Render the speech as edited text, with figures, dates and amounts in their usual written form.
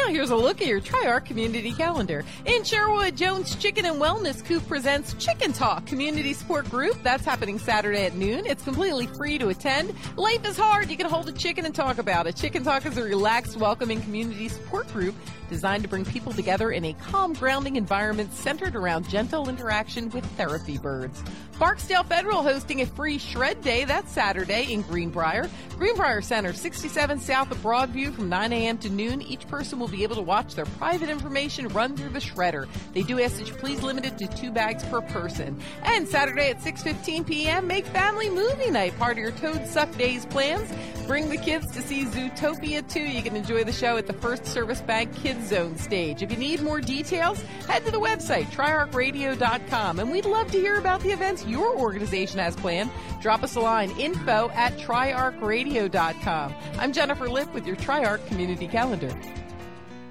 Now here's a look at your Tri-Arc community calendar. In Sherwood, Jones Chicken and Wellness Coop presents Chicken Talk Community Support Group. That's happening Saturday at noon. It's completely free to attend. Life is hard. You can hold a chicken and talk about it. Chicken Talk is a relaxed, welcoming community support group designed to bring people together in a calm, grounding environment centered around gentle interaction with therapy birds. Barksdale Federal hosting a free Shred Day. That's Saturday in Greenbrier. Greenbrier Center, 67 south of Broadview from 9 a.m. to noon. Each person will be able to watch their private information run through the shredder. They do ask that you please limit it to 2 bags per person. And Saturday at 6:15 p.m., make family movie night part of your Toad Suck Days plans. Bring the kids to see Zootopia 2. You can enjoy the show at the First Service Bank Kids Zone stage. If you need more details, head to the website, triarcradio.com. And we'd love to hear about the events your organization has planned. Drop us a line, info@triarcradio.com. I'm Jennifer Lipp with your Tri-Arc Community Calendar.